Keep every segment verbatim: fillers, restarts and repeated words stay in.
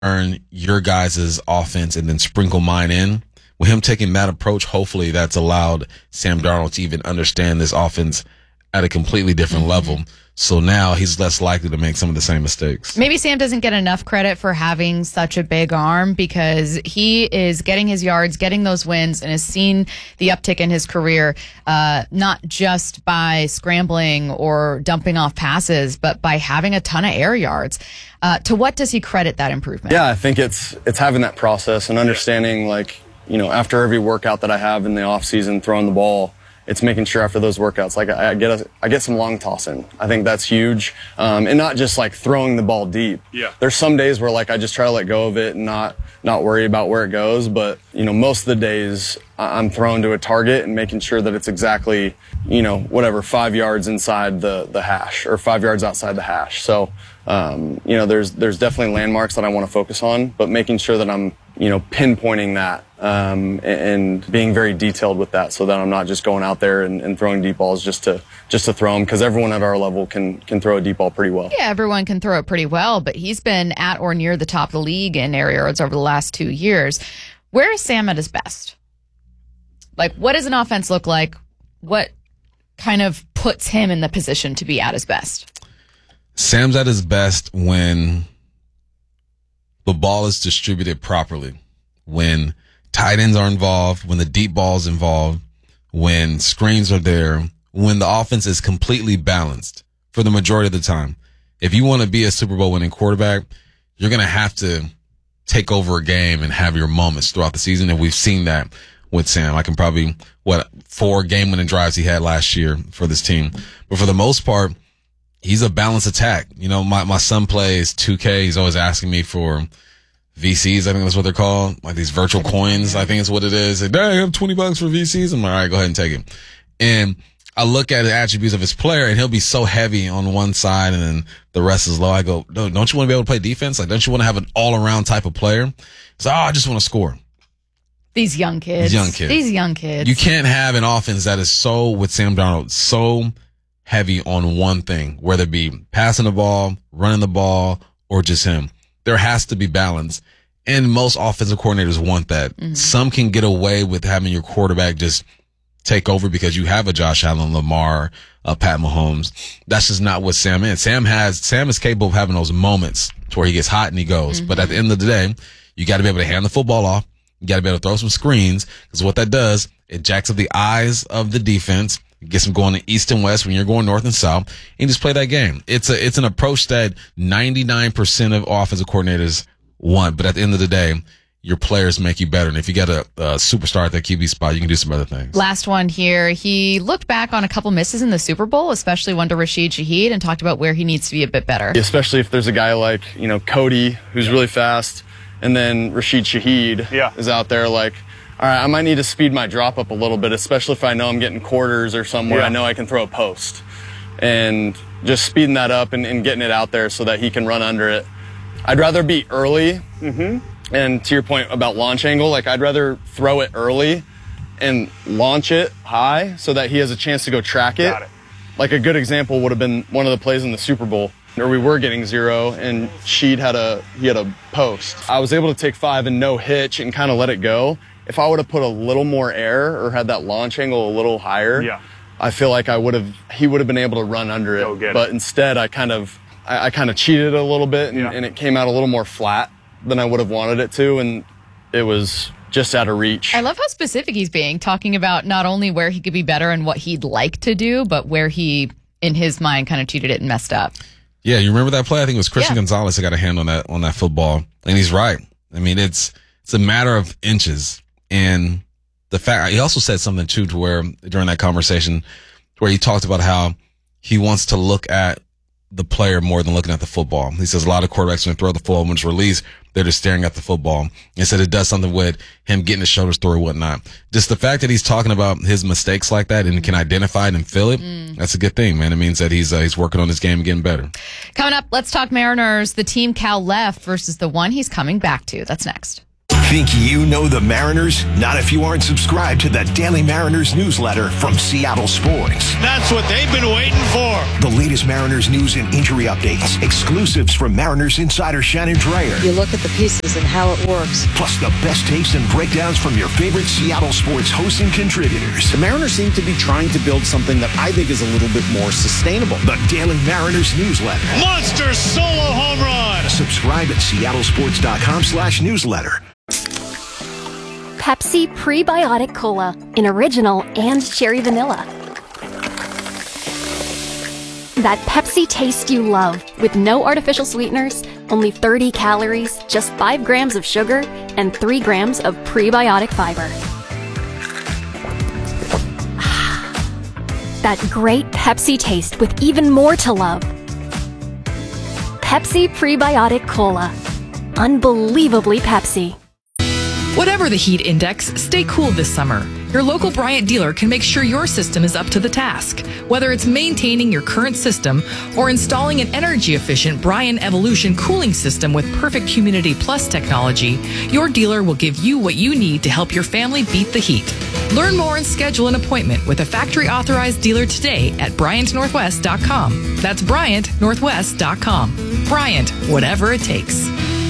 earn your guys' offense and then sprinkle mine in. With him taking that approach, hopefully that's allowed Sam Darnold to even understand this offense at a completely different mm-hmm. level. So now he's less likely to make some of the same mistakes. Maybe Sam doesn't get enough credit for having such a big arm because he is getting his yards, getting those wins, and has seen the uptick in his career, uh, not just by scrambling or dumping off passes, but by having a ton of air yards. Uh, to what does he credit that improvement? Yeah, I think it's it's having that process and understanding, like, you know, after every workout that I have in the off season, throwing the ball, it's making sure after those workouts, like I, I get a, I get some long toss in. I think that's huge, um, and not just like throwing the ball deep. Yeah. There's some days where like I just try to let go of it and not not worry about where it goes. But you know, most of the days I'm throwing to a target and making sure that it's exactly, you know, whatever five yards inside the the hash or five yards outside the hash. So um, you know, there's there's definitely landmarks that I want to focus on, but making sure that I'm, you know, pinpointing that um, and, and being very detailed with that, so that I'm not just going out there and, and throwing deep balls just to just to throw them, because everyone at our level can can throw a deep ball pretty well. Yeah, everyone can throw it pretty well, but he's been at or near the top of the league in air yards over the last two years. Where is Sam at his best? Like, what does an offense look like? What kind of puts him in the position to be at his best? Sam's at his best when the ball is distributed properly, when tight ends are involved, when the deep ball is involved, when screens are there, when the offense is completely balanced for the majority of the time. If you want to be a Super Bowl winning quarterback, you're going to have to take over a game and have your moments throughout the season. And we've seen that with Sam. I can probably, what, four game winning drives he had last year for this team. But for the most part, he's a balanced attack. You know, my, my son plays two K. He's always asking me for V Cs. I think that's what they're called. Like these virtual coins. I think it's what it is. Like, Dad, I have twenty bucks for V Cs. I'm like, all right, go ahead and take it. And I look at the attributes of his player, and he'll be so heavy on one side and then the rest is low. I go, don't, don't you want to be able to play defense? Like, don't you want to have an all around type of player? He's like, oh, I just want to score. These young kids. These young kids. These young kids. You can't have an offense that is so, with Sam Darnold, so heavy on one thing, whether it be passing the ball, running the ball, or just him. There has to be balance. And most offensive coordinators want that. Mm-hmm. Some can get away with having your quarterback just take over because you have a Josh Allen, Lamar, uh, Pat Mahomes. That's just not what Sam is. Sam has, Sam is capable of having those moments to where he gets hot and he goes. Mm-hmm. But at the end of the day, you got to be able to hand the football off. You got to be able to throw some screens, because what that does, it jacks up the eyes of the defense. It gets them going to east and west when you're going north and south, and just play that game. It's a, it's an approach that ninety-nine percent of offensive coordinators want. But at the end of the day, your players make you better. And if you got a, a superstar at that Q B spot, you can do some other things. Last one here. He looked back on a couple misses in the Super Bowl, especially one to Rashid Shaheed, and talked about where he needs to be a bit better. Especially if there's a guy like, you know, Cody, who's really fast, and then Rashid Shaheed yeah. is out there like, all right, I might need to speed my drop up a little bit, especially if I know I'm getting quarters or somewhere. Yeah. I know I can throw a post. And just speeding that up and, and getting it out there so that he can run under it. I'd rather be early. Mm-hmm. And to your point about launch angle, like I'd rather throw it early and launch it high so that he has a chance to go track it. Got it. Like a good example would have been one of the plays in the Super Bowl where we were getting zero and Sheed had a, he had a post. I was able to take five and no hitch and kind of let it go. If I would have put a little more air or had that launch angle a little higher, yeah. I feel like I would have, he would have been able to run under it. Go get but it. instead I kind of, I, I kind of cheated a little bit and, yeah. and it came out a little more flat than I would have wanted it to. And it was just out of reach. I love how specific he's being, talking about not only where he could be better and what he'd like to do, but where he, in his mind, kind of cheated it and messed up. Yeah, you remember that play? I think it was Christian yeah. Gonzalez that got a hand on that on that football, and he's right. I mean, it's it's a matter of inches, and the fact he also said something too, to where during that conversation, where he talked about how he wants to look at the player more than looking at the football. He says a lot of quarterbacks when they throw the football, when it's released, they're just staring at the football. He said it does something with him getting his shoulders through or whatnot. Just the fact that he's talking about his mistakes like that and can identify it and feel it, mm. that's a good thing, man. It means that he's uh, he's working on his game and getting better. Coming up, let's talk Mariners, the team Cal left versus the one he's coming back to. That's next. Think you know the Mariners? Not if you aren't subscribed to the Daily Mariners newsletter from Seattle Sports. That's what they've been waiting for. The latest Mariners news and injury updates, exclusives from Mariners insider Shannon Dreyer. You look at the pieces and how it works. Plus the best takes and breakdowns from your favorite Seattle sports hosts and contributors. The Mariners seem to be trying to build something that I think is a little bit more sustainable. The Daily Mariners newsletter. Monster solo home run. Subscribe at seattlesports.com slash newsletter. Pepsi Prebiotic Cola in original and cherry vanilla. That Pepsi taste you love with no artificial sweeteners, only thirty calories, just five grams of sugar, and three grams of prebiotic fiber. That great Pepsi taste with even more to love. Pepsi Prebiotic Cola. Unbelievably Pepsi. Whatever the heat index, stay cool this summer. Your local Bryant dealer can make sure your system is up to the task. Whether it's maintaining your current system or installing an energy-efficient Bryant Evolution cooling system with perfect Humidity Plus technology, your dealer will give you what you need to help your family beat the heat. Learn more and schedule an appointment with a factory-authorized dealer today at Bryant Northwest dot com. That's Bryant Northwest dot com. Bryant, whatever it takes.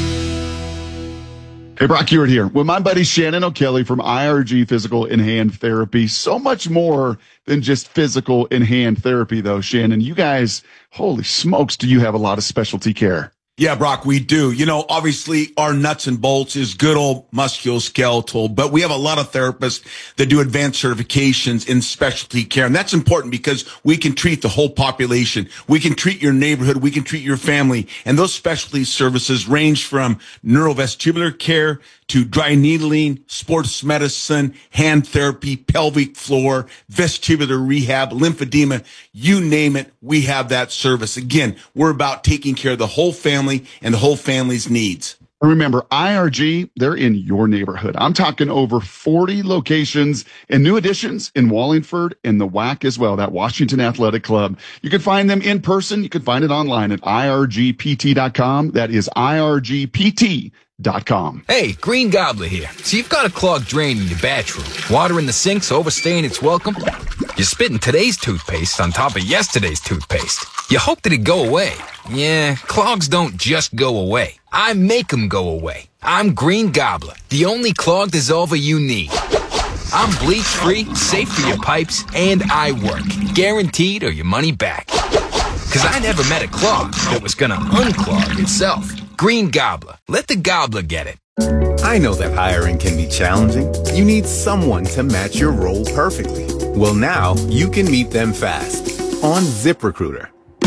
Hey, Brock Hewitt here with my buddy Shannon O'Kelly from I R G Physical and Hand Therapy. So much more than just physical and hand therapy, though, Shannon. You guys, holy smokes, do you have a lot of specialty care? Yeah, Brock, we do. You know, obviously our nuts and bolts is good old musculoskeletal, but we have a lot of therapists that do advanced certifications in specialty care. And that's important because we can treat the whole population. We can treat your neighborhood. We can treat your family. And those specialty services range from neurovestibular care to dry needling, sports medicine, hand therapy, pelvic floor, vestibular rehab, lymphedema, you name it, we have that service. Again, we're about taking care of the whole family and the whole family's needs. Remember, I R G, they're in your neighborhood. I'm talking over forty locations and new additions in Wallingford and the W A C as well, that Washington Athletic Club. You can find them in person. You can find it online at I R G P T dot com. That is I R G P T dot com. Hey, Green Gobbler here. So you've got a clogged drain in your bathroom. Water in the sink's overstaying its welcome. You're spitting today's toothpaste on top of yesterday's toothpaste. You hope that it'd go away. Yeah, clogs don't just go away. I make them go away. I'm Green Gobbler, the only clog dissolver you need. I'm bleach-free, safe for your pipes, and I work. Guaranteed or your money back. Because I never met a clog that was going to unclog itself. Green Gobbler. Let the gobbler get it. I know that hiring can be challenging. You need someone to match your role perfectly. Well, now you can meet them fast on ZipRecruiter.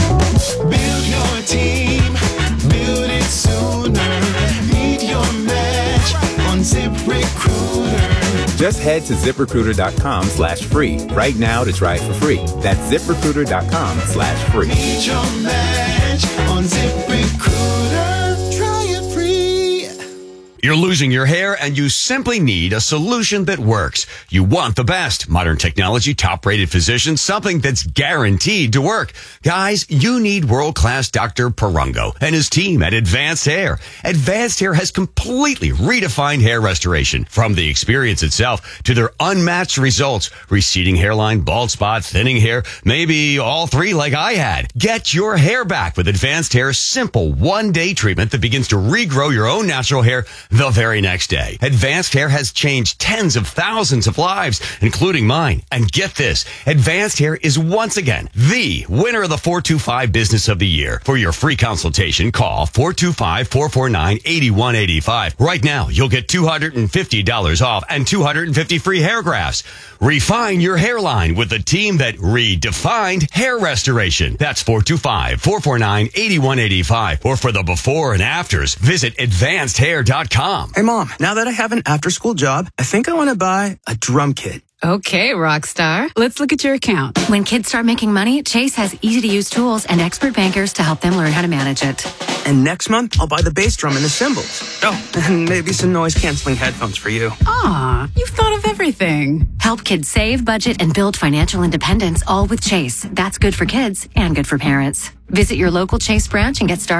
Build your team, build it sooner. Meet your match on ZipRecruiter. Just head to ZipRecruiter.com slash free right now to try it for free. That's ZipRecruiter.com slash free. Meet your match on ZipRecruiter. Try it free. You're losing your hair and you simply need a solution that works. You want the best. Modern technology, top-rated physicians, something that's guaranteed to work. Guys, you need world-class Doctor Perungo and his team at Advanced Hair. Advanced Hair has completely redefined hair restoration. From the experience itself to their unmatched results. Receding hairline, bald spot, thinning hair, maybe all three like I had. Get your hair back with Advanced Hair's simple one-day treatment that begins to regrow your own natural hair the very next day. Advanced Hair has changed tens of thousands of lives, including mine. And get this, Advanced Hair is once again the winner of the four two five Business of the Year. For your free consultation, call four two five, four four nine, eight one eight five. Right now, you'll get two hundred fifty dollars off and two hundred fifty free hair grafts. Refine your hairline with the team that redefined hair restoration. That's four two five, four four nine, eight one eight five. Or for the before and afters, visit advanced hair dot com. Hey, Mom, now that I have an after-school job, I think I want to buy a drum kit. Okay, Rockstar. Let's look at your account. When kids start making money, Chase has easy-to-use tools and expert bankers to help them learn how to manage it. And next month, I'll buy the bass drum and the cymbals. Oh, and maybe some noise-canceling headphones for you. Aw, you've thought of everything. Help kids save, budget, and build financial independence, all with Chase. That's good for kids and good for parents. Visit your local Chase branch and get started.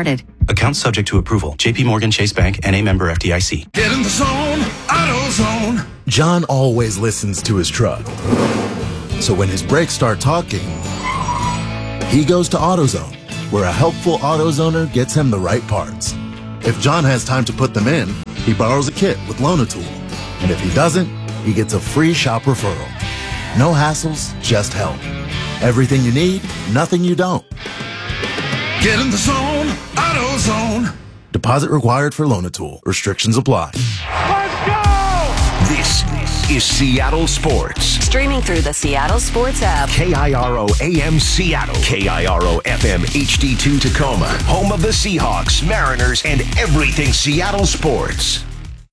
Account subject to approval. J P Morgan Chase Bank, N A member F D I C. Get in the zone, AutoZone. John always listens to his truck. So when his brakes start talking, he goes to AutoZone, where a helpful AutoZoner gets him the right parts. If John has time to put them in, he borrows a kit with Loan-A-Tool. And if he doesn't, he gets a free shop referral. No hassles, just help. Everything you need, nothing you don't. Get in the zone, AutoZone. Deposit required for Loan-A-Tool. Restrictions apply. Let's go! This is Seattle Sports. Streaming through the Seattle Sports app. K I R O A M Seattle. K I R O F M H D two Tacoma. Home of the Seahawks, Mariners, and everything Seattle sports.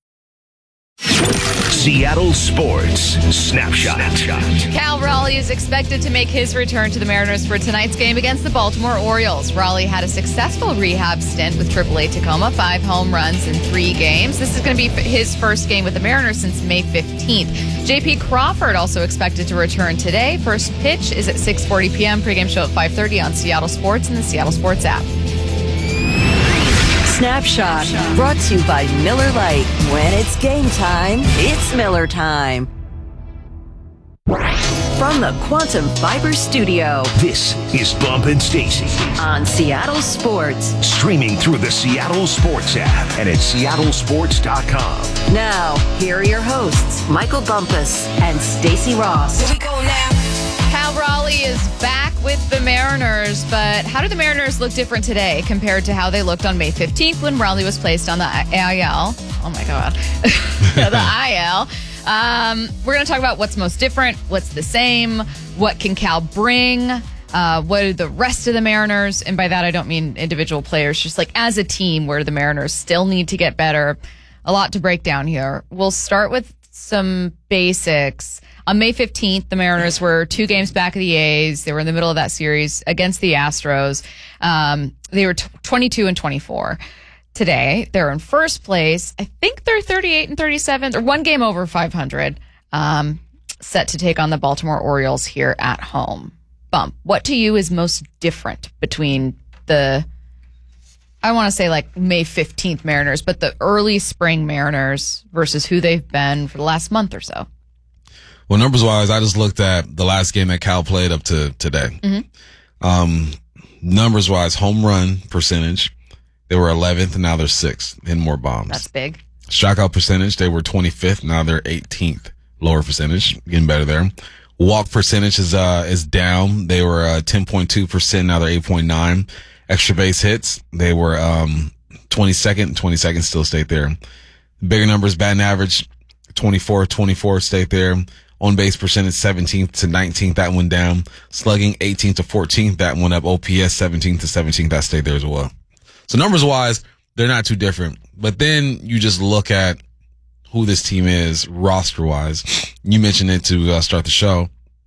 Seattle Sports Snapshot. Cal Raleigh is expected to make his return to the Mariners for tonight's game against the Baltimore Orioles. Raleigh had a successful rehab stint with triple A Tacoma, five home runs in three games. This is going to be his first game with the Mariners since May fifteenth. J P Crawford also expected to return today. First pitch is at six forty p.m. Pregame show at five thirty on Seattle Sports and the Seattle Sports app. Snapshot, brought to you by Miller Lite. When it's game time, it's Miller time. From the Quantum Fiber Studio, this is Bump and Stacy on Seattle Sports. Streaming through the Seattle Sports app and at seattle sports dot com. Now, here are your hosts, Michael Bumpus and Stacy Ross. Here we go now. Cal Raleigh is back with the Mariners, but how do the Mariners look different today compared to how they looked on May fifteenth when Raleigh was placed on the I L? Oh my God. The I L. Um, we're going to talk about what's most different, what's the same, what can Cal bring, uh, what are the rest of the Mariners, and by that I don't mean individual players, just like as a team where the Mariners still need to get better. A lot to break down here. We'll start with some basics. On May fifteenth, the Mariners were two games back of the A's. They were in the middle of that series against the Astros. Um, they were t- twenty-two and twenty-four. Today, they're in first place. I think they're thirty-eight and thirty-seven, or one game over five hundred, um, set to take on the Baltimore Orioles here at home. Bump, what to you is most different between the, I want to say like May fifteenth Mariners, but the early spring Mariners versus who they've been for the last month or so? Well, numbers wise, I just looked at the last game that Cal played up to today. Mm-hmm. Um, numbers wise, home run percentage, they were eleventh and now they're sixth in more bombs. That's big. Strikeout percentage, they were twenty-fifth. Now they're eighteenth. Lower percentage, getting better there. Walk percentage is, uh, is down. They were, uh, ten point two percent. Now they're eight point nine. Extra base hits, they were, um, twenty-second. twenty-second still stayed there. Bigger numbers, batting average, twenty-four, twenty-four stayed there. On base percentage, seventeenth to nineteenth, that went down. Slugging, eighteenth to fourteenth, that went up. O P S, seventeenth to seventeenth, that stayed there as well. So numbers wise, they're not too different. But then you just look at who this team is roster wise. You mentioned it to uh, start the show.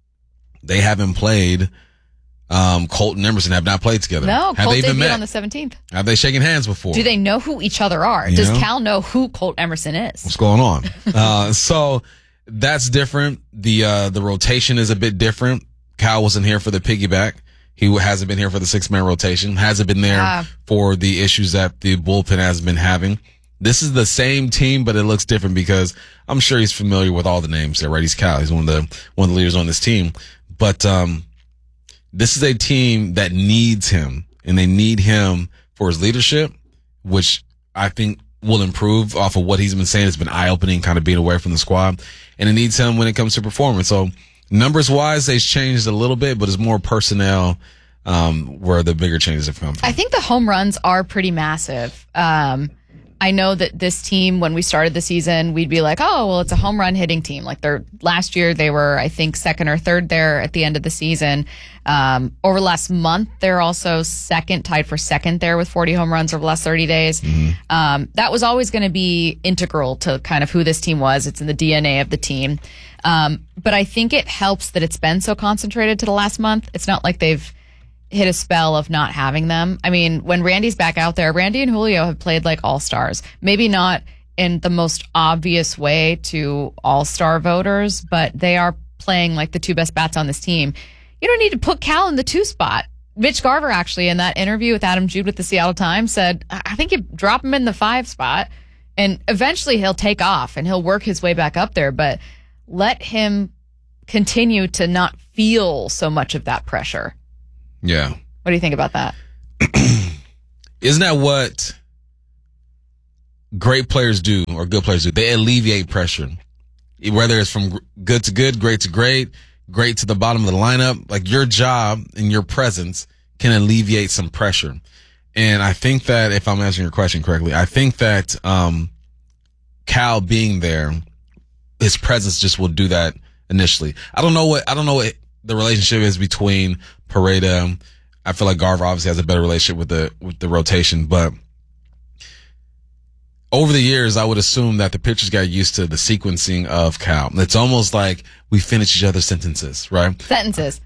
They haven't played. Um, Colt and Emerson have not played together. No, have Colt they even debuted met on the seventeenth. Have they shaken hands before? Do they know who each other are? You Does know? Cal know who Colt Emerson is? What's going on? uh, so that's different. The, uh, the rotation is a bit different. Cal wasn't here for the piggyback. He hasn't been here for the six man rotation. Hasn't been there Yeah. for the issues that the bullpen has been having. This is the same team, but it looks different because I'm sure he's familiar with all the names there, right? He's Cal. He's one of the, one of the leaders on this team. But, um, this is a team that needs him, and they need him for his leadership, which I think will improve off of what he's been saying. It's been eye-opening, kind of being away from the squad, and it needs him when it comes to performance. So numbers-wise, they've changed a little bit, but it's more personnel um, where the bigger changes have come from. I think the home runs are pretty massive. Um, I know that this team, when we started the season, we'd be like, oh, well, it's a home run hitting team. Like they're last year, they were, I think, second or third there at the end of the season. Um, over the last month, they're also second, tied for second there with forty home runs over the last thirty days. Mm-hmm. Um, that was always going to be integral to kind of who this team was. It's in the D N A of the team. Um, but I think it helps that it's been so concentrated to the last month. It's not like they've hit a spell of not having them. I mean, when Randy's back out there, Randy and Julio have played like all-stars. Maybe not in the most obvious way to all-star voters, but they are playing like the two best bats on this team. You don't need to put Cal in the two spot. Mitch Garver, actually, in that interview with Adam Jude with the Seattle Times, said, I think you drop him in the five spot, and eventually he'll take off and he'll work his way back up there, but let him continue to not feel so much of that pressure. Yeah. What do you think about that? Isn't that what great players do, or good players do? They alleviate pressure. Whether it's from good to good, great to great, great to the bottom of the lineup, like your job and your presence can alleviate some pressure. And I think that, if I'm answering your question correctly, I think that um, Cal being there, his presence just will do that initially. I don't know what I don't know what the relationship is between Pareda. I feel like Garver obviously has a better relationship with the with the rotation, but over the years, I would assume that the pitchers got used to the sequencing of Cal. It's almost like we finish each other's sentences, right? Sentences.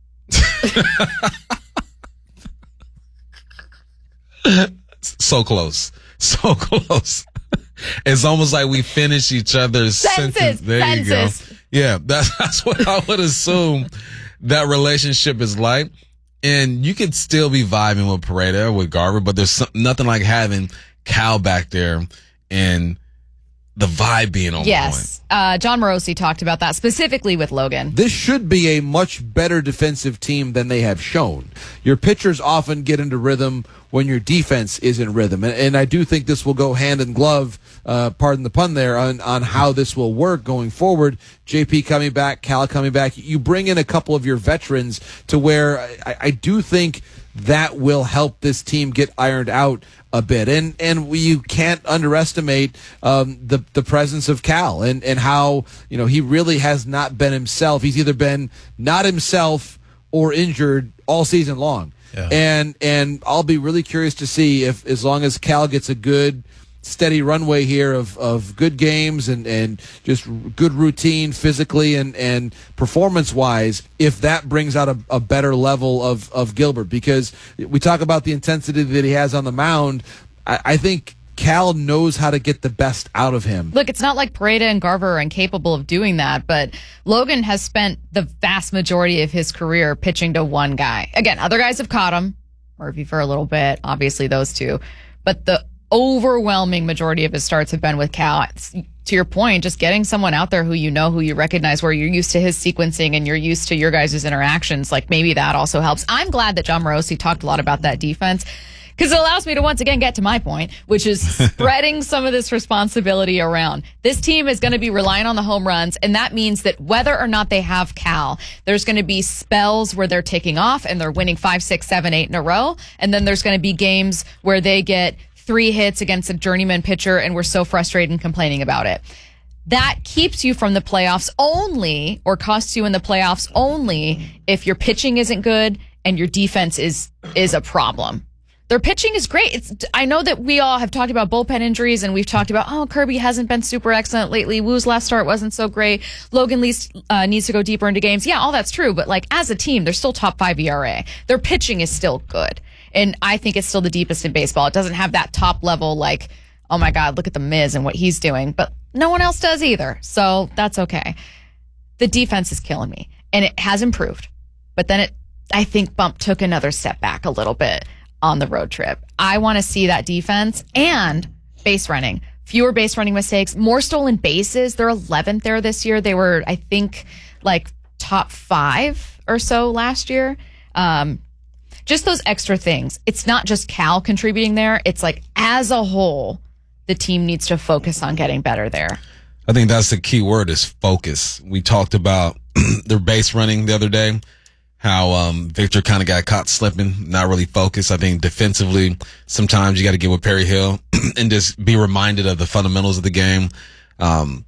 So close. So close. It's almost like we finish each other's sentences. sentences. There sentences. you go. Yeah, that's, that's what I would assume that relationship is like. And you could still be vibing with Pareda, with Garver, but there's some, nothing like having Cal back there and the vibe being on yes. point. Uh, John Morosi talked about that specifically with Logan. This should be a much better defensive team than they have shown. Your pitchers often get into rhythm when your defense is in rhythm. And, and I do think this will go hand in glove, uh, pardon the pun there, on, on how this will work going forward. J P coming back, Cal coming back. You bring in a couple of your veterans to where I, I do think that will help this team get ironed out a bit. And and we, you can't underestimate um, the the presence of Cal and, and how, you know, he really has not been himself. He's either been not himself or injured all season long. Yeah. And and I'll be really curious to see if, as long as Cal gets a good, steady runway here of, of good games and, and just good routine physically and, and performance-wise, if that brings out a, a better level of, of Gilbert. Because we talk about the intensity that he has on the mound. I, I think Cal knows how to get the best out of him. Look, it's not like Pareda and Garver are incapable of doing that, but Logan has spent the vast majority of his career pitching to one guy. Again, other guys have caught him, Murphy for a little bit, obviously those two, but the overwhelming majority of his starts have been with Cal. It's, to your point, just getting someone out there who you know, who you recognize, where you're used to his sequencing and you're used to your guys' interactions, like maybe that also helps. I'm glad that John Morosi talked a lot about that defense, because it allows me to once again get to my point, which is spreading some of this responsibility around. This team is going to be relying on the home runs, and that means that whether or not they have Cal, there's going to be spells where they're taking off and they're winning five, six, seven, eight in a row, and then there's going to be games where they get three hits against a journeyman pitcher and we're so frustrated and complaining about it. That keeps you from the playoffs only, or costs you in the playoffs only, if your pitching isn't good and your defense is is a problem. Their pitching is great. It's, I know that we all have talked about bullpen injuries and we've talked about, oh, Kirby hasn't been super excellent lately. Woo's last start wasn't so great. Logan least, uh, needs to go deeper into games. Yeah, all that's true. But like, as a team, they're still top five E R A. Their pitching is still good. And I think it's still the deepest in baseball. It doesn't have that top level, like, oh my God, look at the Miz and what he's doing. But no one else does either. So that's okay. The defense is killing me. And it has improved. But then it, I think, Bump took another step back a little bit on the road trip. I want to see that defense and base running. Fewer base running mistakes, more stolen bases. They're eleventh there this year. They were, I think, like top five or so last year. Um, Just those extra things. It's not just Cal contributing there. It's like, as a whole, the team needs to focus on getting better there. I think that's the key word, is focus. We talked about their base running the other day, how um, Victor kind of got caught slipping, not really focused. I think defensively, sometimes you got to get with Perry Hill and just be reminded of the fundamentals of the game. Um,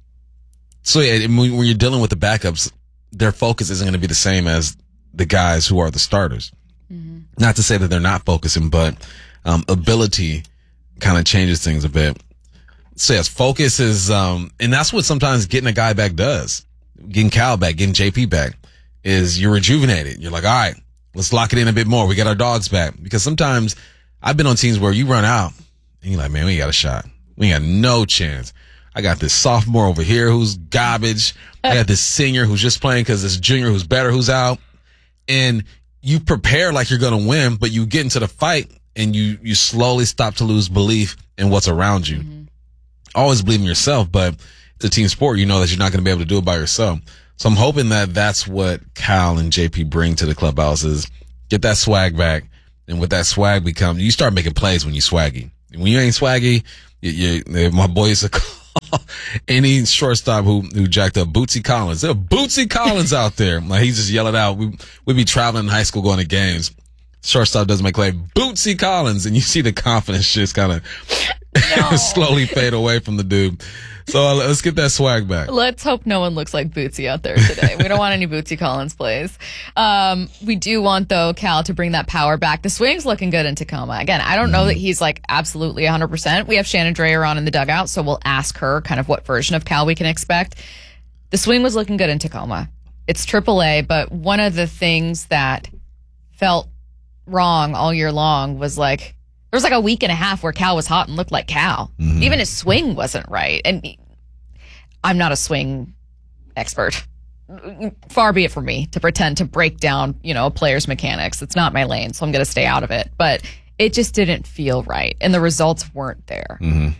so yeah, when you're dealing with the backups, their focus isn't going to be the same as the guys who are the starters. Mm-hmm. Not to say that they're not focusing, but um, ability kind of changes things a bit. So yes, focus is, um, and that's what sometimes getting a guy back does. Getting Cal back, getting J P back, is you're rejuvenated. You're like, all right, let's lock it in a bit more. We got our dogs back. Because sometimes I've been on teams where you run out and you're like, man, we ain't got a shot. We ain't got no chance. I got this sophomore over here who's garbage. I got this senior who's just playing because this junior who's better who's out. And you prepare like you're going to win, but you get into the fight and you, you slowly stop to lose belief in what's around you. Mm-hmm. Always believe in yourself, but it's a team sport. You know that you're not going to be able to do it by yourself. So I'm hoping that that's what Cal and J P bring to the clubhouse is get that swag back. And with that swag become, you start making plays when you swaggy. When you ain't swaggy, you, you, my boy used to call any shortstop who, who jacked up Bootsy Collins. There's Bootsy Collins out there. Like he's just yelling out. We, we'd be traveling in high school going to games. Shortstop doesn't make play. Bootsy Collins. And you see the confidence just kind of no. slowly fade away from the dude. So uh, let's get that swag back. Let's hope no one looks like Bootsy out there today. We don't want any Bootsy Collins plays. Um, we do want, though, Cal to bring that power back. The swing's looking good in Tacoma. Again, I don't know that he's like absolutely one hundred percent. We have Shannon Dreyer on in the dugout, so we'll ask her kind of what version of Cal we can expect. The swing was looking good in Tacoma. It's triple A, but one of the things that felt wrong all year long was like, there was like a week and a half where Cal was hot and looked like Cal. Mm-hmm. Even his swing wasn't right. And I'm not a swing expert. Far be it from me to pretend to break down, you know, a player's mechanics. It's not my lane, so I'm going to stay out of it. But it just didn't feel right, and the results weren't there. Mm-hmm.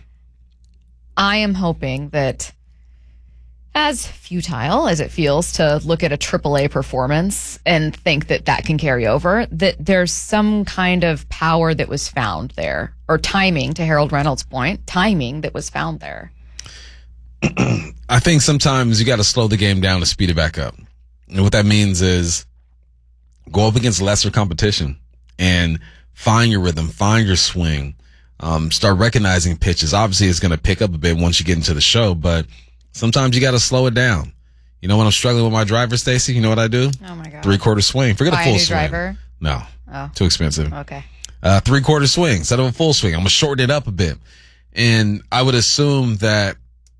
I am hoping that, as futile as it feels to look at a triple A performance and think that that can carry over, that there's some kind of power that was found there, or timing, to Harold Reynolds' point, timing that was found there. I think sometimes you got to slow the game down to speed it back up. And what that means is go up against lesser competition and find your rhythm, find your swing, um, start recognizing pitches. Obviously, it's going to pick up a bit once you get into the show, but sometimes you got to slow it down. You know, when I'm struggling with my driver, Stacey, you know what I do? Oh, my God. Three-quarter swing. Forget Buy a full a new swing. Driver? No. Oh. Too expensive. Okay. Uh, three-quarter swing instead of a full swing. I'm going to shorten it up a bit. And I would assume that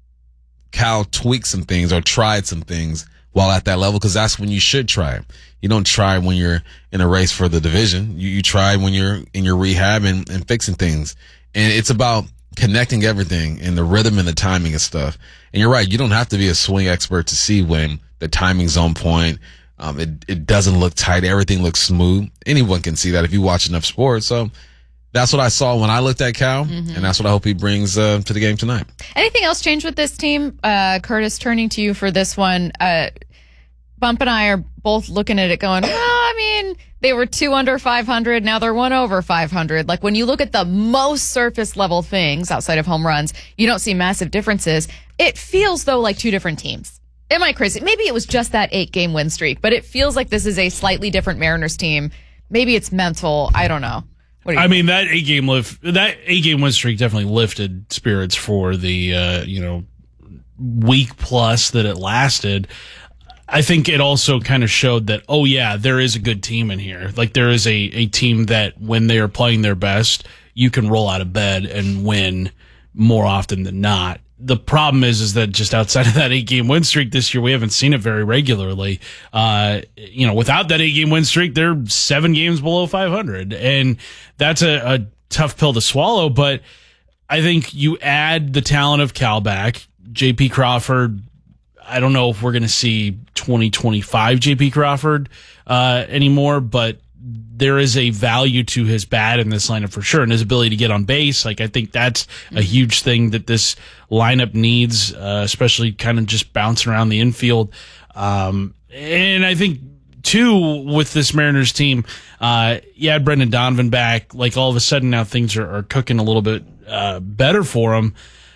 Cal tweaked some things or tried some things while at that level, because that's when you should try it. You don't try when you're in a race for the division. You, you try when you're in your rehab and, and fixing things. And it's about connecting everything and the rhythm and the timing and stuff. And you're right. You don't have to be a swing expert to see when the timing's on point. Um, it, it doesn't look tight. Everything looks smooth. Anyone can see that if you watch enough sports. So that's what I saw when I looked at Cal, mm-hmm. and that's what I hope he brings uh, to the game tonight. Anything else change with this team? Uh, Curtis, turning to you for this one. Uh, Bump and I are both looking at it going, well, I mean, they were two under five hundred. Now they're one over five hundred. Like when you look at the most surface level things outside of home runs, you don't see massive differences. It feels, though, like two different teams. Am I crazy? Maybe it was just that eight game win streak, but it feels like this is a slightly different Mariners team. Maybe it's mental. I don't know. I think? mean, that eight game lift, that eight game win streak definitely lifted spirits for the, uh, you know, week plus that it lasted. I think it also kind of showed that, oh yeah, there is a good team in here. Like there is a, a team that when they are playing their best, you can roll out of bed and win more often than not. The problem is, is that just outside of that eight game win streak this year, we haven't seen it very regularly. Uh, you know, without that eight game win streak, they're seven games below five hundred. And that's a, a tough pill to swallow. But I think you add the talent of Cal back, J P Crawford. I don't know if we're going to see twenty twenty-five J P Crawford, uh, anymore, but there is a value to his bat in this lineup for sure, and his ability to get on base. Like I think that's a huge thing that this lineup needs, uh, especially kind of just bouncing around the infield. Um, and I think too with this Mariners team, uh, you had Brendan Donovan back. Like all of a sudden now things are, are cooking a little bit uh, better for him.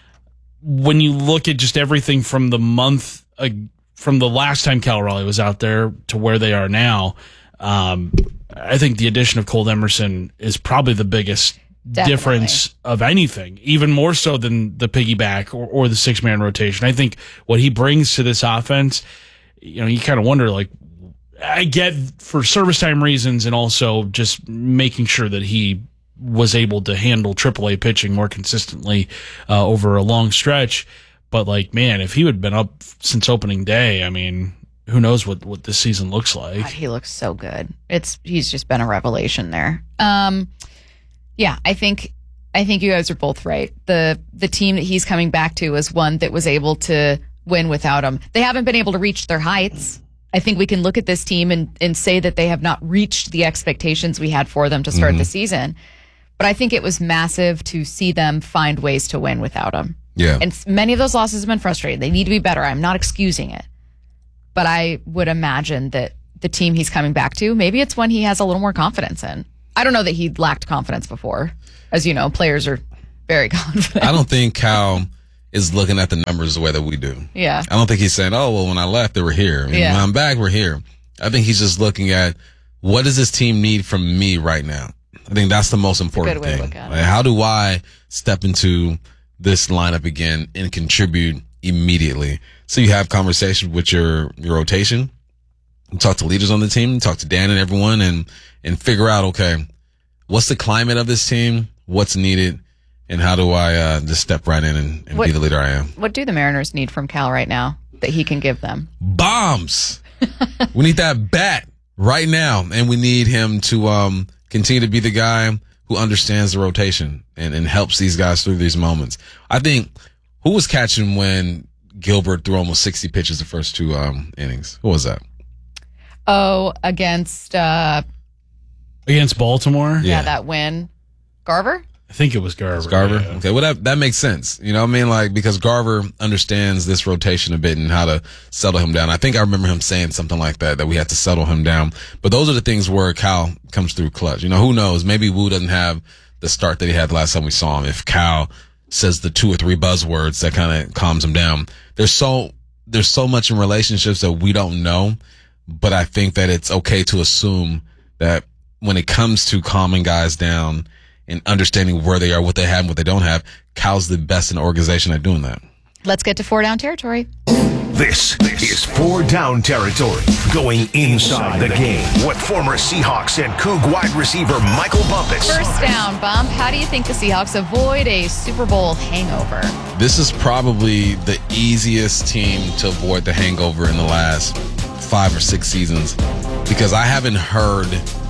When you look at just everything from the month, uh, from the last time Cal Raleigh was out there to where they are now. Um, I think the addition of Cole Emerson is probably the biggest Definitely. difference of anything, even more so than the piggyback or, or the six man rotation. I think what he brings to this offense, you know, you kind of wonder, like, I get for service time reasons and also just making sure that he was able to handle triple A pitching more consistently uh, over a long stretch. But like, man, if he had been up since opening day, I mean, who knows what, what this season looks like. God, he looks so good. It's he's just been a revelation there. Um, yeah, I think I think you guys are both right. The the team that he's coming back to is one that was able to win without him. They haven't been able to reach their heights. I think we can look at this team and, and say that they have not reached the expectations we had for them to start Mhm. the season. But I think it was massive to see them find ways to win without him. Yeah. And s- many of those losses have been frustrating. They need to be better. I'm not excusing it. But I would imagine that the team he's coming back to, maybe it's one he has a little more confidence in. I don't know that he lacked confidence before. As you know, players are very confident. I don't think Cal is looking at the numbers the way that we do. Yeah. I don't think he's saying, oh, well, when I left, they were here. And Yeah. when I'm back, we're here. I think he's just looking at what does this team need from me right now? I think that's the most important way to thing. look at it. Like, how do I step into this lineup again and contribute immediately? So you have conversations with your, your rotation. You talk to leaders on the team, talk to Dan and everyone and, and figure out, okay, what's the climate of this team? What's needed? And how do I uh, just step right in and, and What- be the leader I am? What do the Mariners need from Cal right now that he can give them? Bombs. We need that bat right now. And we need him to um, continue to be the guy who understands the rotation and, and helps these guys through these moments. I think, who was catching when Gilbert threw almost sixty pitches the first two um, innings? Who was that? Oh, against, uh, Against Baltimore? yeah, that win. Garver? I think it was Garver. Garver. yeah. Okay, well that that makes sense. You know what I mean? Like, because Garver understands this rotation a bit and how to settle him down. I think I remember him saying something like that, that we had to settle him down. But those are the things where Cal comes through clutch. You know, who knows? Maybe Wu doesn't have the start that he had the last time we saw him. If Cal says the two or three buzzwords that kind of calms him down. There's so there's so much in relationships that we don't know, but I think that it's okay to assume that when it comes to calming guys down and understanding where they are, what they have, and what they don't have, Cal's the best in the organization at doing that. Let's get to four down territory. This is four down territory, going inside the game with former Seahawks and Coug wide receiver Michael Bumpus. First down, Bump. How do you think the Seahawks avoid a Super Bowl hangover? This is probably the easiest team to avoid the hangover in the last five or six seasons because I haven't heard,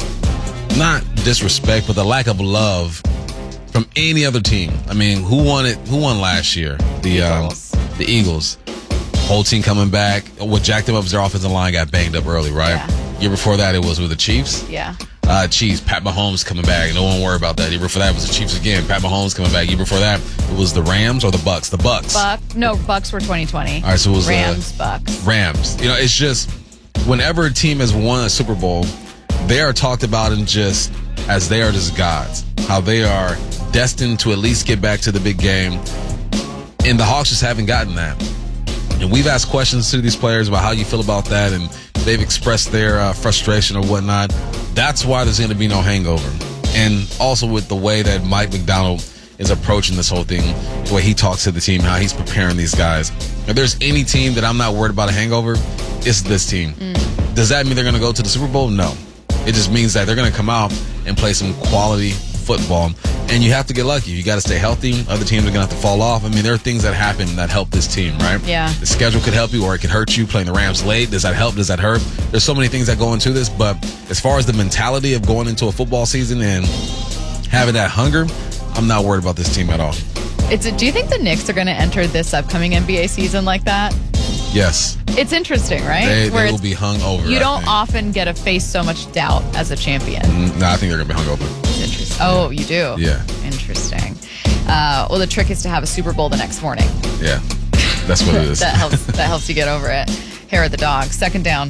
not disrespect, but the lack of love from any other team. I mean, who won it? Who won last year? The Eagles. Um, the Eagles. Whole team coming back. What jacked them up was their offensive line got banged up early, right? Yeah. Year before that, it was with the Chiefs. Yeah. Uh, Chiefs, Pat Mahomes coming back. No one worry about that. Year before that, it was the Chiefs again. Pat Mahomes coming back. Year before that, it was the Rams or the Bucks? The Bucks. Buck. No, Bucks were twenty twenty. All right, so it was Rams, uh, Bucks. Rams. You know, it's just whenever a team has won a Super Bowl, they are talked about in just as they are just gods. How they are destined to at least get back to the big game. And the Hawks just haven't gotten that. And we've asked questions to these players about how you feel about that, and they've expressed their uh, frustration or whatnot. That's why there's going to be no hangover. And also with the way that Mike McDonald is approaching this whole thing, the way he talks to the team, how he's preparing these guys. If there's any team that I'm not worried about a hangover, it's this team. Mm. Does that mean they're going to go to the Super Bowl? No. It just means that they're going to come out and play some quality football. And you have to get lucky. You got to stay healthy. Other teams are going to have to fall off. I mean, there are things that happen that help this team, right? Yeah. The schedule could help you or it could hurt you. Playing the Rams late, does that help? Does that hurt? There's so many things that go into this. But as far as the mentality of going into a football season and having that hunger, I'm not worried about this team at all. It's. Do you think the Knicks are going to enter this upcoming N B A season like that? Yes. It's interesting, right? They, Where they will it's- be hung over. You I don't think. often get to face so much doubt as a champion. Mm, No, I think they're going to be hung over. Interesting. Oh, you do? Yeah. Interesting. Uh, well, the trick is to have a Super Bowl the next morning. Yeah. That's what it is. that helps. That helps you get over it. Hair of the dog. Second down.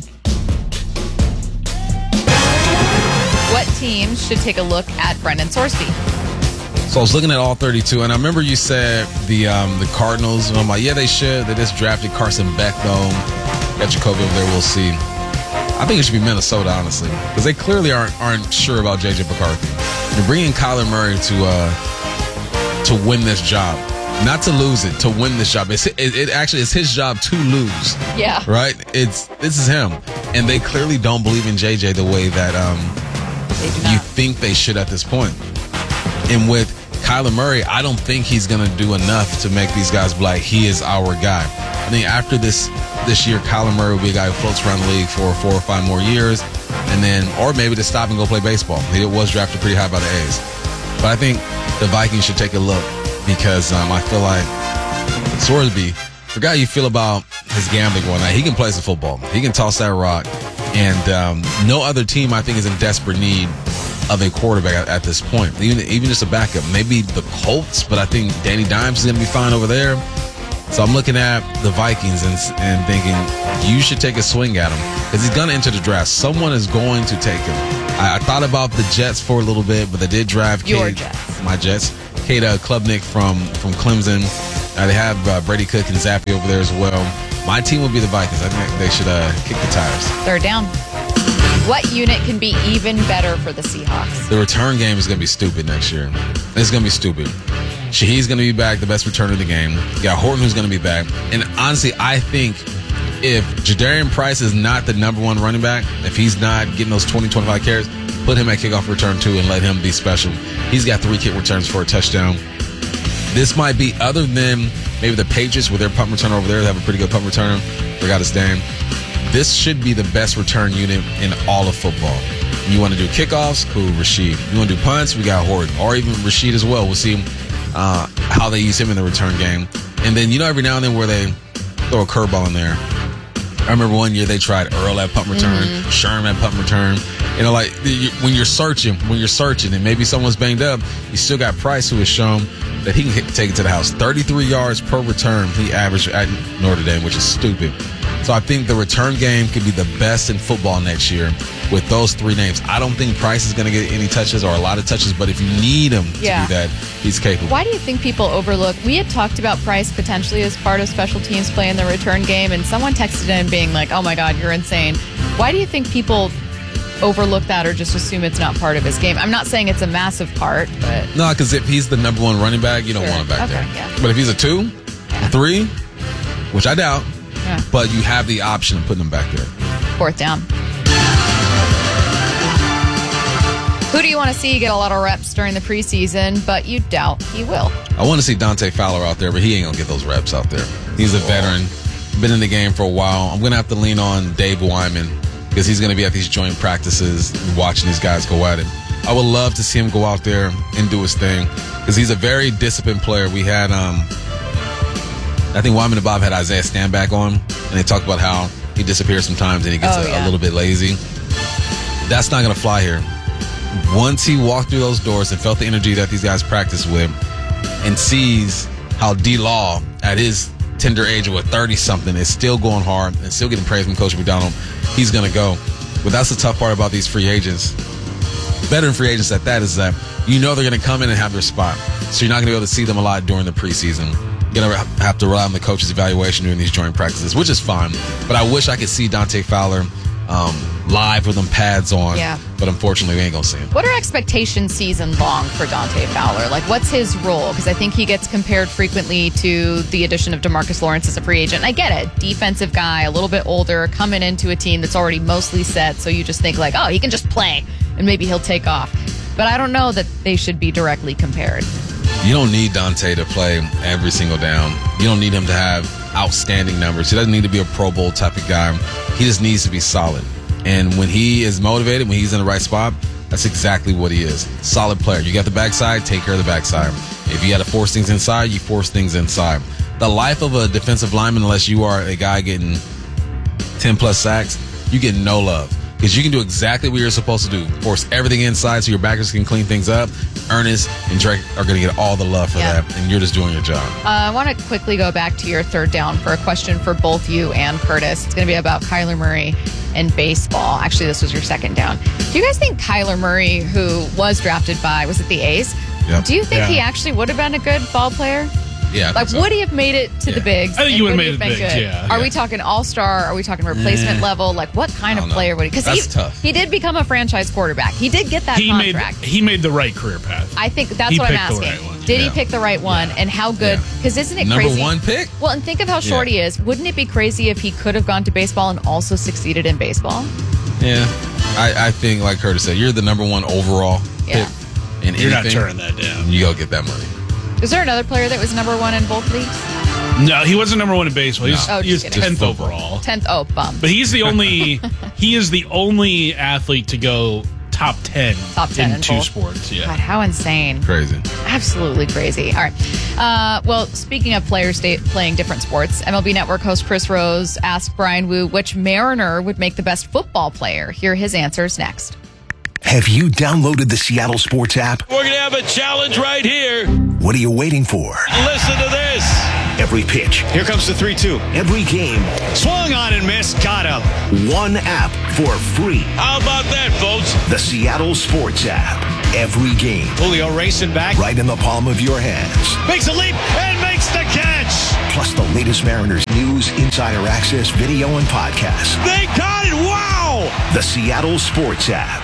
What team should take a look at Brendan Sorsby? So I was looking at all thirty-two, and I remember you said the um, the Cardinals, and I'm like, yeah, they should. They just drafted Carson Beck, though. Got Jacoby over there. We'll see. I think it should be Minnesota, honestly, because they clearly aren't aren't sure about J J McCarthy. You're bringing Kyler Murray to uh, to win this job, not to lose it, to win this job. It's, it, it actually is his job to lose. Yeah. Right. It's this is him, and they clearly don't believe in J J the way that um, you think they should at this point. And with Kyler Murray, I don't think he's going to do enough to make these guys be like, he is our guy. I think after this this year, Kyler Murray will be a guy who floats around the league for four or five more years, and then, or maybe to stop and go play baseball. He was drafted pretty high by the A's. But I think the Vikings should take a look because um, I feel like Sorsby, forgot how you feel about his gambling one night. He can play some football. He can toss that rock. And um, no other team, I think, is in desperate need of a quarterback at, at this point. Even even just a backup. Maybe the Colts, but I think Danny Dimes is going to be fine over there. So I'm looking at the Vikings and, and thinking you should take a swing at him because he's going to enter the draft. Someone is going to take him. I, I thought about the Jets for a little bit, but they did draft Your Cade, Jets. my Jets. Cade uh, Klubnik from, from Clemson. Uh, they have uh, Brady Cook and Zappi over there as well. My team will be the Vikings. I think they should uh, kick the tires. Third down. What unit can be even better for the Seahawks? The return game is going to be stupid next year. It's going to be stupid. Shaheed's going to be back, the best returner of the game. You got Horton, who's going to be back. And honestly, I think if Jadarian Price is not the number one running back, if he's not getting those twenty, twenty-five carries, put him at kickoff return two and let him be special. He's got three kick returns for a touchdown. This might be, other than maybe the Patriots with their punt returner over there, they have a pretty good punt returner. Forgot his name. This should be the best return unit in all of football. You want to do kickoffs? Cool, Rashid. You want to do punts? We got Horton. Or even Rashid as well. We'll see uh, how they use him in the return game. And then, you know, every now and then where they throw a curveball in there. I remember one year they tried Earl at punt return, mm-hmm. Sherm at punt return. You know, like you, when you're searching, when you're searching and maybe someone's banged up, you still got Price, who has shown that he can hit, take it to the house. thirty-three yards per return he averaged at Notre Dame, which is stupid. So I think the return game could be the best in football next year with those three names. I don't think Price is going to get any touches or a lot of touches, but if you need him yeah. to do that, he's capable. Why do you think people overlook? We had talked about Price potentially as part of special teams play in the return game, and someone texted in being like, oh my God, you're insane. Why do you think people overlook that or just assume it's not part of his game? I'm not saying it's a massive part, but... No, because if he's the number one running back, you don't sure. want him back okay, there. Yeah. But if he's a two, yeah. a three, which I doubt, yeah. but you have the option of putting him back there. Fourth down. Who do you want to see get a lot of reps during the preseason, but you doubt he will? I want to see Dante Fowler out there, but he ain't going to get those reps out there. He's a veteran, been in the game for a while. I'm going to have to lean on Dave Wyman because he's going to be at these joint practices watching these guys go at it. I would love to see him go out there and do his thing because he's a very disciplined player. We had, um, I think Wyman and Bob had Isaiah Stanback on, and they talked about how he disappears sometimes and he gets oh, a, yeah. a little bit lazy. That's not going to fly here. Once he walked through those doors and felt the energy that these guys practice with and sees how D-Law at his tender age of thirty-something is still going hard and still getting praise from Coach McDonald, he's going to go. But that's the tough part about these free agents. Veteran free agents at that is that you know they're going to come in and have their spot. So you're not going to be able to see them a lot during the preseason. You're going to have to rely on the coach's evaluation during these joint practices, which is fine. But I wish I could see Dante Fowler um, live with them pads on. Yeah. But unfortunately, we ain't going to see him. What are expectations season long for Dante Fowler? Like, what's his role? Because I think he gets compared frequently to the addition of DeMarcus Lawrence as a free agent. And I get it. Defensive guy, a little bit older, coming into a team that's already mostly set. So you just think like, oh, he can just play and maybe he'll take off. But I don't know that they should be directly compared. You don't need Dante to play every single down. You don't need him to have outstanding numbers. He doesn't need to be a Pro Bowl type of guy. He just needs to be solid. And when he is motivated, when he's in the right spot, that's exactly what he is. Solid player. You got the backside, take care of the backside. If you got to force things inside, you force things inside. The life of a defensive lineman, unless you are a guy getting ten plus sacks, you get no love. Because you can do exactly what you're supposed to do. Force everything inside so your backers can clean things up. Ernest and Drake are going to get all the love for yeah. that, and you're just doing your job. Uh, I want to quickly go back to your third down for a question for both you and Curtis. It's going to be about Kyler Murray and baseball. Actually, this was your second down. Do you guys think Kyler Murray, who was drafted by, was it the A's? Yep. Do you think Yeah. he actually would have been a good ball player? Yeah. I Like, think so. would he have made it to Yeah. the bigs? I think and he would have would made it been to the bigs, good? yeah. Are Yeah. we talking all-star? Are we talking replacement Nah. level? Like, what kind I of don't know. player would he? Because he, That's tough. he did become a franchise quarterback. He did get that He made contract. he made the right career path. I think that's He what I'm picked the asking. right one. Did he Yeah. pick the right one? And how good? Yeah. Because isn't it Number crazy? one pick? Well, and think of how short Yeah. he is. Wouldn't it be crazy if he could have gone to baseball and also succeeded in baseball? Yeah. I, I think, like Curtis said, you're the number one overall Yeah. pick in You're not anything. turning that down. You go get that money. Is there another player that was number one in both leagues? No, he wasn't number one in baseball. He was, No. Oh, he was just kidding. tenth overall. Tenth. Oh, bum. But he's the only he is the only athlete to go top ten, Top ten in in two both. sports. Yeah. God, how insane. Crazy. Absolutely crazy. All right. Uh, well, speaking of players sta- playing different sports, M L B Network host Chris Rose asked Brian Wu which Mariner would make the best football player. Here are his answers next. Have you downloaded the Seattle Sports app? We're going to have a challenge right here. What are you waiting for? Listen to this. Every pitch. Here comes the three two. Every game. Swung on and missed. Got him. One app for free. How about that, folks? The Seattle Sports app. Every game. Julio racing back. Right in the palm of your hands. Makes a leap and makes the catch. Plus the latest Mariners news, insider access, video, and podcasts. They got it. Wow. The Seattle Sports app.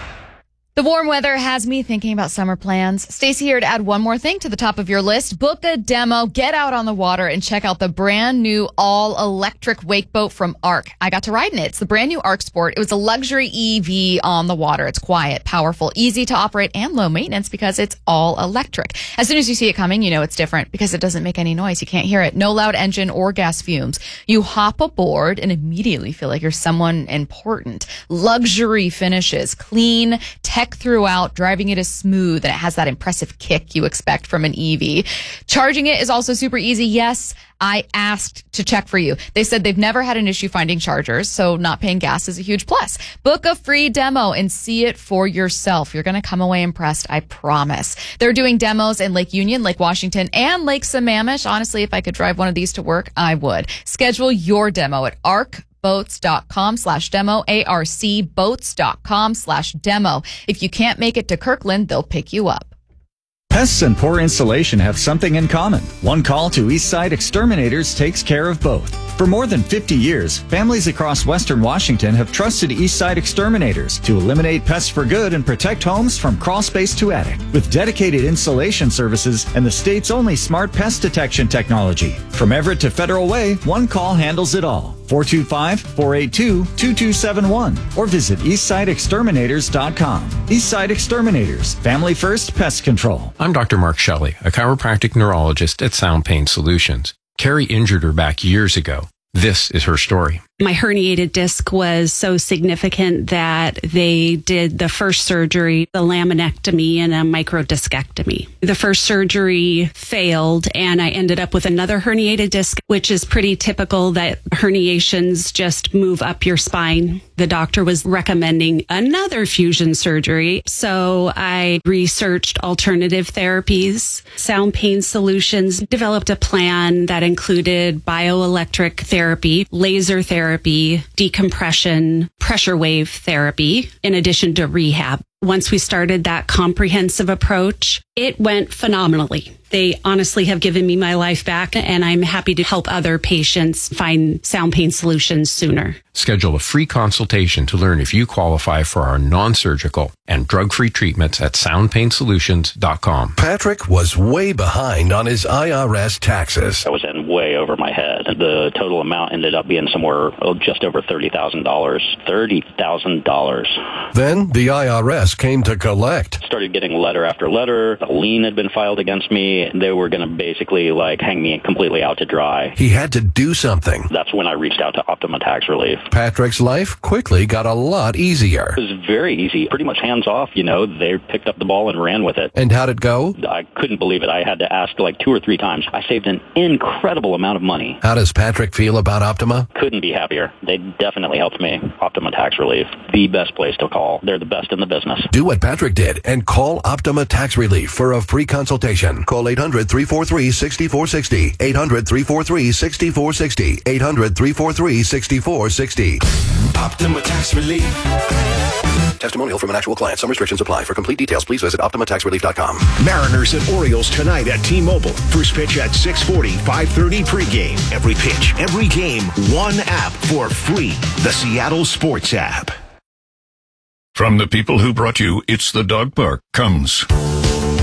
The warm weather has me thinking about summer plans. Stacey here to add one more thing to the top of your list. Book a demo, get out on the water, and check out the brand new all-electric wake boat from Arc. I got to ride in it. It's the brand new Arc Sport. It was a luxury E V on the water. It's quiet, powerful, easy to operate, and low maintenance because it's all electric. As soon as you see it coming, you know it's different because it doesn't make any noise. You can't hear it. No loud engine or gas fumes. You hop aboard and immediately feel like you're someone important. Luxury finishes, clean, tech throughout, driving it is smooth, and it has that impressive kick you expect from an E V. Charging it is also super easy. Yes, I asked to check for you. They said they've never had an issue finding chargers, so not paying gas is a huge plus. Book a free demo and see it for yourself. You're going to come away impressed, I promise. They're doing demos in Lake Union, Lake Washington, and Lake Sammamish. Honestly, if I could drive one of these to work, I would. Schedule your demo at arc boats.com slash demo, A-R-C boats.com slash demo. If you can't make it to Kirkland, they'll pick you up. Pests and poor installation have something in common. One call to Eastside Exterminators takes care of both. For more than fifty years, families across Western Washington have trusted Eastside Exterminators to eliminate pests for good and protect homes from crawl space to attic. With dedicated installation services and the state's only smart pest detection technology. From Everett to Federal Way, one call handles it all. four two five, four eight two, two two seven one or visit eastside exterminators dot com. Eastside Exterminators, family first pest control. I'm Doctor Mark Shelley, a chiropractic neurologist at Sound Pain Solutions. Carrie injured her back years ago. This is her story. My herniated disc was so significant that they did the first surgery, the laminectomy and a microdiscectomy. The first surgery failed and I ended up with another herniated disc, which is pretty typical that herniations just move up your spine. The doctor was recommending another fusion surgery. So I researched alternative therapies. Sound Pain Solutions developed a plan that included bioelectric therapy, laser therapy, Therapy, decompression, pressure wave therapy, in addition to rehab. Once we started that comprehensive approach, it went phenomenally. They honestly have given me my life back, and I'm happy to help other patients find sound pain solutions sooner. Schedule a free consultation to learn if you qualify for our non-surgical and drug-free treatments at sound pain solutions dot com. Patrick was way behind on his I R S taxes. I was in way over my head. The total amount ended up being somewhere oh, just over thirty thousand dollars. thirty thousand dollars. Then the I R S came to collect. Started getting letter after letter. A lien had been filed against me. They were going to basically like hang me completely out to dry. He had to do something. That's when I reached out to Optima Tax Relief. Patrick's life quickly got a lot easier. It was very easy, pretty much hands off. You know, they picked up the ball and ran with it. And how'd it go? I couldn't believe it. I had to ask like two or three times. I saved an incredible amount of money. How does Patrick feel about Optima? Couldn't be happier. They definitely helped me. Optima Tax Relief, the best place to call. They're the best in the business. Do what Patrick did and call Optima Tax Relief for a free consultation. Call eight hundred, three four three, six four six zero. eight hundred, three four three, six four six zero. eight hundred, three four three, six four six zero. Optima Tax Relief. Testimonial from an actual client. Some restrictions apply. For complete details, please visit optima tax relief dot com. Mariners and Orioles tonight at T-Mobile. First pitch at six forty, five thirty pregame. Every pitch, every game, one app for free. The Seattle Sports app. From the people who brought you It's the Dog Park comes